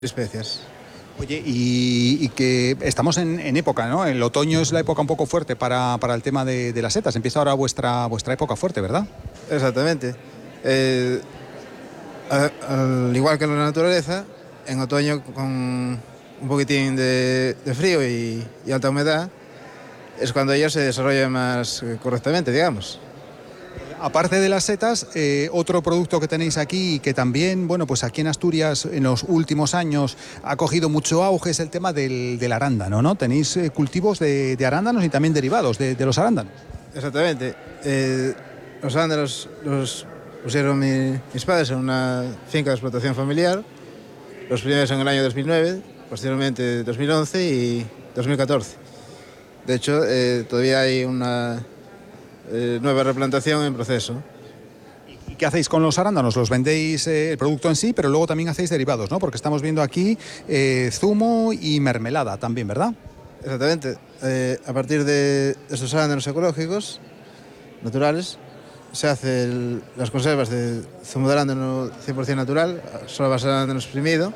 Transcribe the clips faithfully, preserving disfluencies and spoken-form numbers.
especias. Oye, y, y que estamos en, en época, ¿no? El otoño es la época un poco fuerte para, para el tema de, de las setas. Empieza ahora vuestra, vuestra época fuerte, ¿verdad? Exactamente. Eh, a, al igual que en la naturaleza, en otoño con un poquitín de, de frío y, y alta humedad, es cuando ellos se desarrollan más eh, correctamente, digamos. Aparte de las setas, eh, otro producto que tenéis aquí y que también, bueno, pues aquí en Asturias en los últimos años ha cogido mucho auge es el tema del, del arándano, ¿no? Tenéis eh, cultivos de, de arándanos y también derivados de, de los arándanos. Exactamente. Eh, los arándanos los pusieron mi, mis padres en una finca de explotación familiar, los primeros en el año dos mil nueve, posteriormente dos mil once y dos mil catorce. De hecho, eh, todavía hay una eh, nueva replantación en proceso. ¿Y qué hacéis con los arándanos? ¿Los vendéis eh, el producto en sí, pero luego también hacéis derivados, ¿no? Porque estamos viendo aquí eh, zumo y mermelada también, ¿verdad? Exactamente. Eh, a partir de estos arándanos ecológicos, naturales, se hacen las conservas de zumo de arándano cien por ciento natural, solo a base de arándano exprimido,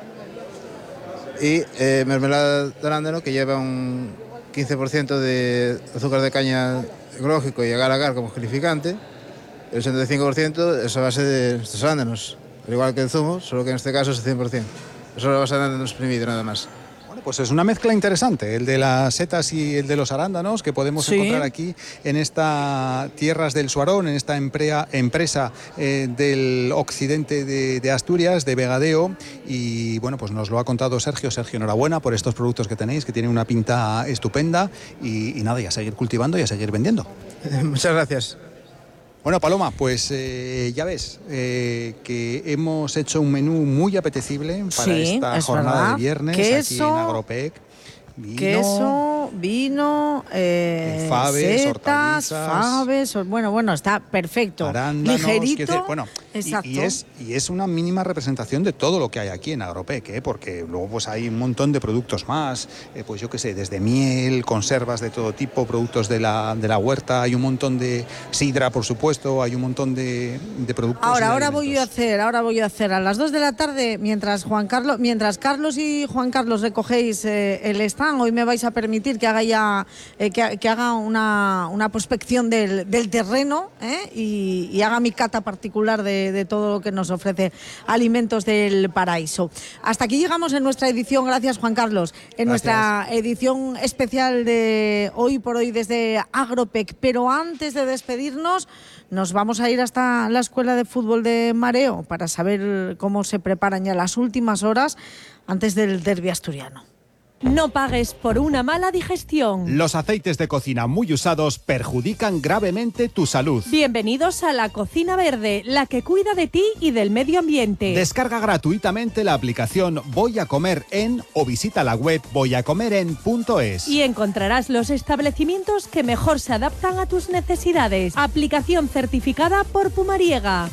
y eh, mermelada de arándano que lleva un quince por ciento de azúcar de caña ecológico y agar-agar como gelificante. El setenta y cinco por ciento es a base de estos arándanos, al igual que el zumo, solo que en este caso es el cien por ciento. Es solo a base de arándano exprimido, nada más. Bueno, pues es una mezcla interesante, el de las setas y el de los arándanos, que podemos sí. encontrar aquí en estas tierras del Suarón, en esta emprea, empresa eh, del occidente de, de Asturias, de Vegadeo. Y bueno, pues nos lo ha contado Sergio. Sergio, enhorabuena por estos productos que tenéis, que tienen una pinta estupenda. Y, y nada, y a seguir cultivando y a seguir vendiendo. Muchas gracias. Bueno, Paloma, pues eh, ya ves eh, que hemos hecho un menú muy apetecible para sí, esta jornada verdad. de viernes Queso, aquí en Agropec. Vino, queso, vino, eh, faves, setas, faves, bueno, bueno, está perfecto, arándanos, ligerito, decir, bueno, exacto. Y, y, es, y es una mínima representación de todo lo que hay aquí en Agropec, ¿eh? Porque luego pues hay un montón de productos más, eh, pues yo qué sé, desde miel, conservas de todo tipo, productos de la, de la huerta, hay un montón de sidra, por supuesto, hay un montón de, de productos. Ahora, ahora voy a hacer, ahora voy a hacer a las dos de la tarde, mientras Juan Carlos, mientras Carlos y Juan Carlos recogéis eh, el stand. Hoy me vais a permitir que haga ya eh, que, que haga una, una prospección del, del terreno eh, y, y haga mi cata particular de, de todo lo que nos ofrece Alimentos del Paraíso. Hasta aquí llegamos en nuestra edición, gracias Juan Carlos, en gracias. Nuestra edición especial de Hoy por Hoy desde Agropec. Pero antes de despedirnos, nos vamos a ir hasta la Escuela de Fútbol de Mareo para saber cómo se preparan ya las últimas horas antes del derbi asturiano. No pagues por una mala digestión. Los aceites de cocina muy usados perjudican gravemente tu salud. Bienvenidos a la Cocina Verde, la que cuida de ti y del medio ambiente. Descarga gratuitamente la aplicación Voy a Comer En o visita la web voy a comer en punto es. Y encontrarás los establecimientos que mejor se adaptan a tus necesidades. Aplicación certificada por Pumariega.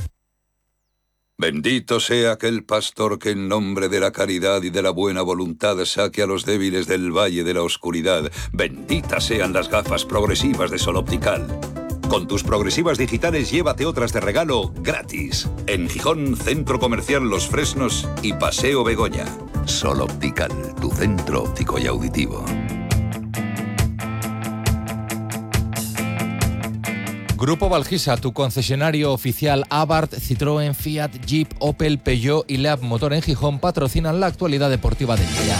Bendito sea aquel pastor que en nombre de la caridad y de la buena voluntad saque a los débiles del valle de la oscuridad. Benditas sean las gafas progresivas de Sol Optical. Con tus progresivas digitales llévate otras de regalo gratis. En Gijón, Centro Comercial Los Fresnos y Paseo Begoña. Sol Optical, tu centro óptico y auditivo. Grupo Valgisa, tu concesionario oficial Abarth, Citroën, Fiat, Jeep, Opel, Peugeot y Leab Motor en Gijón patrocinan la actualidad deportiva del día.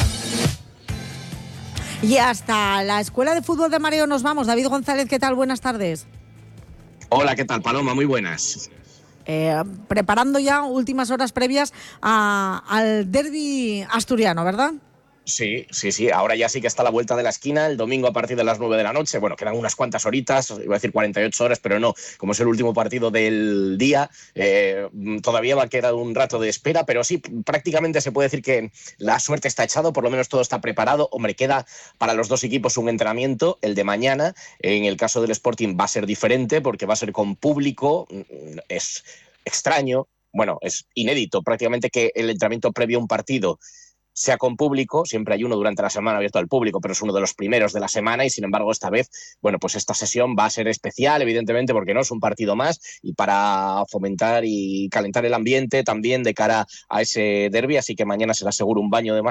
Y hasta la Escuela de Fútbol de Mareo nos vamos. David González, ¿qué tal? Buenas tardes. Hola, ¿qué tal, Paloma? Muy buenas. Eh, preparando ya últimas horas previas a, al derbi asturiano, ¿verdad? Sí, sí, sí. Ahora ya sí que está a la vuelta de la esquina, el domingo a partir de las nueve de la noche. Bueno, quedan unas cuantas horitas, iba a decir cuarenta y ocho horas, pero no. Como es el último partido del día, eh, todavía va a quedar un rato de espera, pero sí, prácticamente se puede decir que la suerte está echada, por lo menos todo está preparado. Hombre, queda para los dos equipos un entrenamiento, el de mañana. En el caso del Sporting va a ser diferente porque va a ser con público. Es extraño, bueno, es inédito prácticamente que el entrenamiento previo a un partido sea con público, siempre hay uno durante la semana abierto al público, pero es uno de los primeros de la semana y sin embargo esta vez, bueno, pues esta sesión va a ser especial, evidentemente, porque no es un partido más y para fomentar y calentar el ambiente también de cara a ese derbi, así que mañana será seguro un baño de más